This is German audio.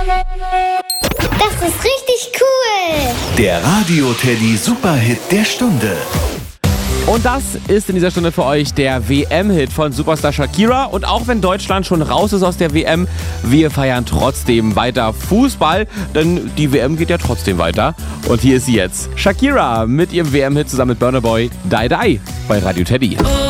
Das ist richtig cool. Der Radio Teddy Superhit der Stunde. Und das ist in dieser Stunde für euch der WM-Hit von Superstar Shakira. Und auch wenn Deutschland schon raus ist aus der WM, wir feiern trotzdem weiter Fußball, denn die WM geht ja trotzdem weiter. Und hier ist sie jetzt, Shakira mit ihrem WM-Hit zusammen mit Burna Boy, Die Die bei Radio Teddy.